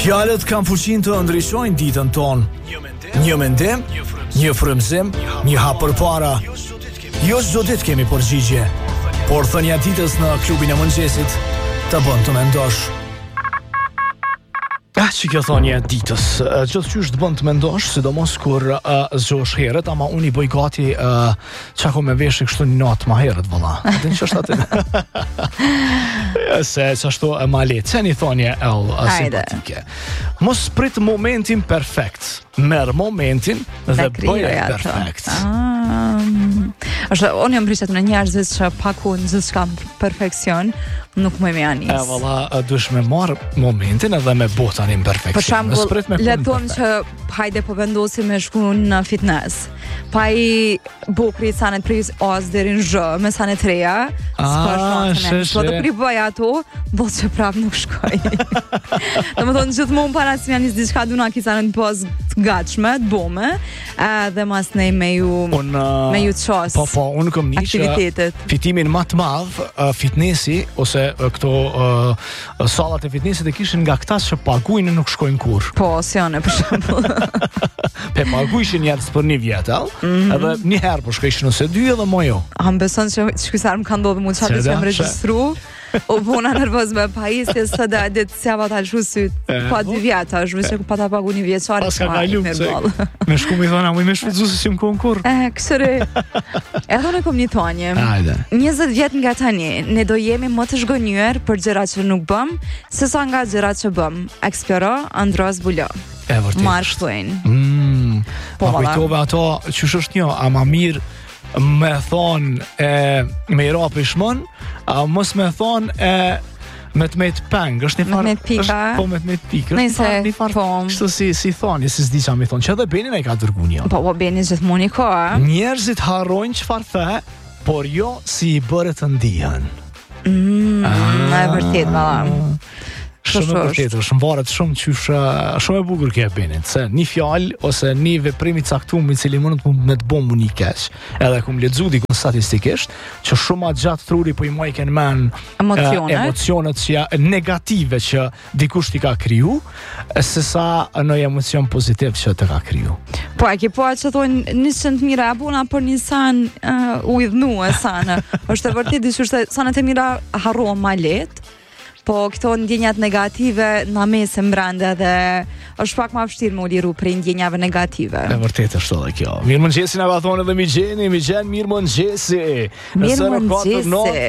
Fjalët kanë fuqinë të ndryshojnë ditën tonë. Një mendim, një frymëzim, një hap përpara. Jo çdo ditë kemi përgjigje, por thënia e ditës në klubin e mëngjesit të bën të mendosh. Që kjo thonje e ditës, gjithçysh të bën të mendosh, sidomos kur zgjohesh herët, ama unë i bëj gati çako me veshë kështu një natë më herët valla. Din ç'është atë. Se çashtu e ma le, ceni thonje simpatike. Mos prit momentin perfekt. Merr momentin dhe bëje perfekt. Unë jam prishet në njerëzit që pakun gjithçka perfekcion, nuk më me anis. Valla, dush me marr momentin edhe me botanin perfeksion. Për shembull, le të them që hajde po vendosim me shku në fitness. Pa i bukri sanet pris os deri në zhë, me sanet reja. Po të priboj ato, bot që prap nuk shkoj. Domethënë gjithmonë para se janis diçka duna kisa në pos të gatshme, të bome, dhe mas nej me ju ços. Po, unë kam aktivitetet. Fitimin më të madh, fitnessi ose këto sallat e fitnessit e kishin nga këta që paguajnë nuk shkojnë kurrë. Po, sione për shembull. Pe paguajshin njerëz për një vjet, edhe një herë po shkojshin ose dy edhe më jo. Beson që shkysar më ka ndodhur mund çfarë të kem regjistru. O bona nervoz me pajisje së da det sjava ta lshu syt. Pa 2 vjet, është vetë ku pa ta pagu një vjeçare. Paska ka lumë. Me shku mi thona, më shfrytzu se sim konkur. Kësëre. Edhe ne kom një thonje. 20 vjet nga tani, ne do jemi më të zhgënjur për gjërat që nuk bëm, sesa nga gjërat që bëm. Eksploro Andros Bulo. Mark Twain. Po kujtove ato që është një, ama mirë me thonë me i rapi shmon, mos me thonë me të mejtë peng, është një farë... Me të pika. Po me të mejtë pika. Një farë, kështu si thonë, si s'di qa me thonë, që edhe Benin e ka dërgu një. Po Benin gjithmoni ko, Njerëzit harrojnë çfarë the, por jo si i bërë të ndihen. E vërtet, valla. Shumë e vërtetë, shumë varet shumë qysh, shumë e bukur kjo e Benit, se një fjalë ose një veprim i caktuar i cili mund me të bëmë një keq. Edhe kum lexu diku statistikisht që shumë gjatë truri po i majken men emocionet që negative që dikush t'i ka kriju, sesa në emocion pozitiv që të ka kriju. Po e ki po atë që thonë 100 mira e buna për një san ujdhnu e sanë. Është e vërtet dishur se sanet e mira harrohen ma letë. Po këto ndjenjat negative na mesë mbranda dhe është pak më vështirë më u liru për ndjenjave negative. E vërtet është edhe kjo. Mirëmëngjesi na ka thonë edhe Migjen, mirëmëngjesi. Mirëmëngjesi.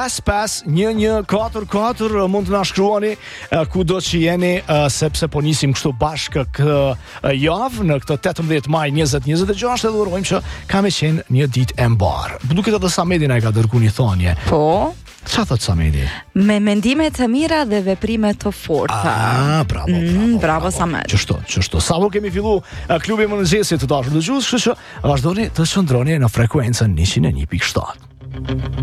551144 mund të na shkruani kudo që jeni, sepse po nisim kështu bashkë këtë javë në këtë 18 maj 2026 dhe urojmë që ka me qenë një ditë e mbarë. Duket edhe Samedi na ka dërguar një thonje. Po. Qa thot Samedi? Me mendime të mira dhe veprime të forta. Bravo Samed. Qështu. Sa po kemi fillu klubi mëngjesit të dashur dëgjues, kështu që vazhdoni të qëndroni në frekuencën 101.7.